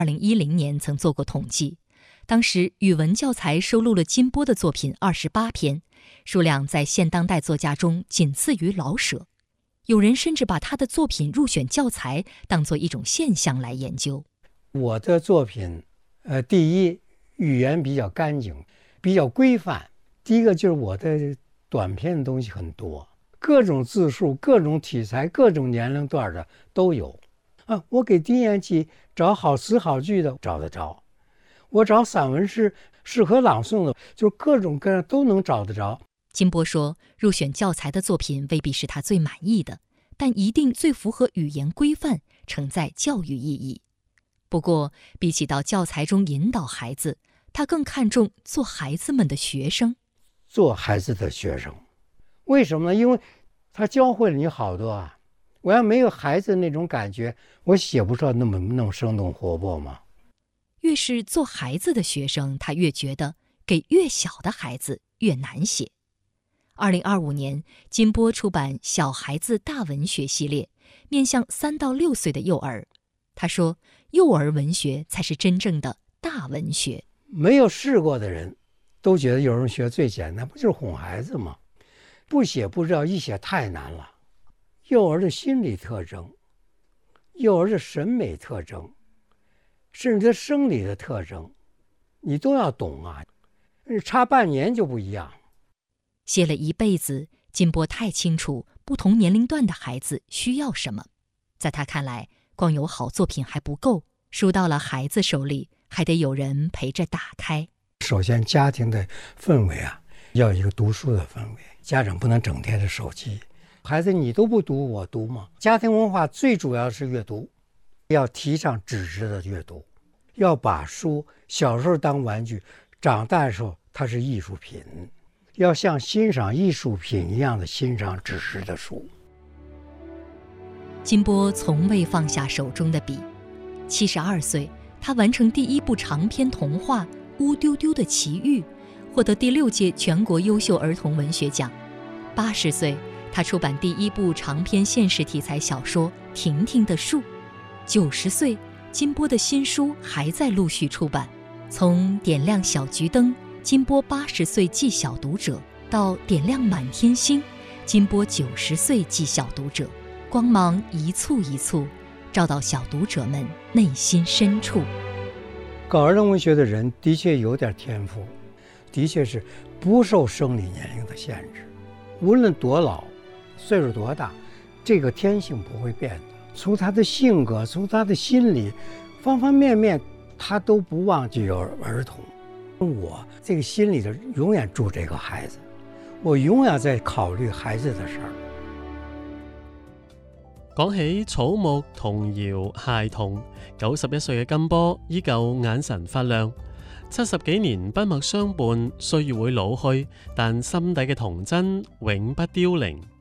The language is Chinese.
2010年曾做过统计，当时语文教材收录了金波的作品28篇，数量在现当代作家中仅次于老舍。有人甚至把他的作品入选教材，当作一种现象来研究。 我的作品，第一，语言比较干净，比较规范。第一个就是我的短篇的东西很多，各种字数、各种题材、各种年龄段的都有。我给低年级找好词好句的找得着，我找散文诗适合朗诵的，就是各种各样都能找得着。 金波说，入选教材的作品未必是他最满意的，但一定最符合语言规范，承载教育意义。不过，比起到教材中引导孩子，他更看重做孩子们的学生。 做孩子的学生，为什么呢？因为他教会了你好多啊。我要没有孩子那种感觉，我写不出那么生动活泼嘛。 越是做孩子的学生，他越觉得给越小的孩子越难写。2025年，金波出版《小孩子大文学》系列，面向3到6岁的幼儿。他说，幼儿文学才是真正的大文学。 没有试过的人都觉得幼儿文学最简单，不就是哄孩子吗？不写不知道，一写太难了。幼儿的心理特征，幼儿的审美特征，甚至他生理的特征，你都要懂啊。差半年就不一样。 写了一辈子，金波太清楚不同年龄段的孩子需要什么。在他看来，光有好作品还不够，书到了孩子手里，还得有人陪着打开。 首先，家庭的氛围要有一个读书的氛围，家长不能整天的手机。孩子，你都不读，我读吗？家庭文化最主要是阅读，要提倡纸质的阅读，要把书小时候当玩具，长大的时候它是艺术品，要像欣赏艺术品一样的欣赏纸质的书。 金波从未放下手中的笔，72岁，他完成第1部长篇童话《乌丢丢的奇遇》，获得第6届全国优秀儿童文学奖。80岁，他出版第1部长篇现实题材小说《婷婷的树》。90岁，金波的新书还在陆续出版。从点亮小桔灯，金波80岁记小读者，到点亮满天星，金波90岁记小读者，光芒一簇一簇，照到小读者们内心深处。 搞儿童文学的人的确有点天赋，的确是不受生理年龄的限制，无论多老，岁数多大，这个天性不会变的。从他的性格，从他的心理，方方面面，他都不忘记有儿童。我这个心里头永遠住这个孩子，我永遠在考慮孩子的事兒。 講起草木童謠孩童，91歲嘅金波依舊眼神發亮。70幾年筆墨相伴，歲月會老去，但心底嘅童真永不凋零。